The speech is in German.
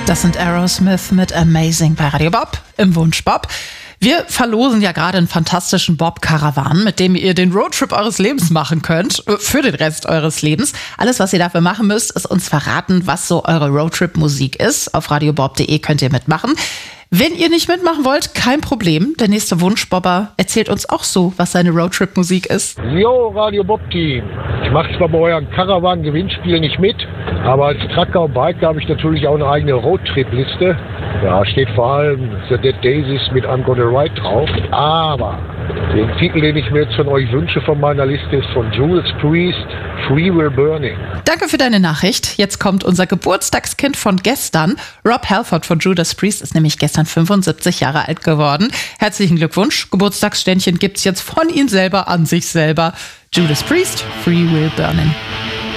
Das sind Aerosmith mit Amazing bei Radio Bob im Wunsch Bob. Wir verlosen ja gerade einen fantastischen Bob-Karawan, mit dem ihr den Roadtrip eures Lebens machen könnt, für den Rest eures Lebens. Alles, was ihr dafür machen müsst, ist uns verraten, was so eure Roadtrip-Musik ist. Auf radiobob.de könnt ihr mitmachen. Wenn ihr nicht mitmachen wollt, kein Problem. Der nächste Wunschbobber erzählt uns auch so, was seine Roadtrip-Musik ist. Jo, Radio Bob-Team. Ich mache zwar bei euren Caravan-Gewinnspiel nicht mit, aber als Trucker und Biker habe ich natürlich auch eine eigene Roadtrip-Liste. Da steht vor allem The Dead Daisies mit I'm Gonna Ride drauf. Aber den Titel, den ich mir jetzt von euch wünsche von meiner Liste, ist von Judas Priest, Free Will Burning. Danke für deine Nachricht. Jetzt kommt unser Geburtstagskind von gestern. Rob Halford von Judas Priest ist nämlich gestern 75 Jahre alt geworden. Herzlichen Glückwunsch. Geburtstagsständchen gibt's jetzt von ihm selber an sich selber. Judas Priest, Free Will Burning.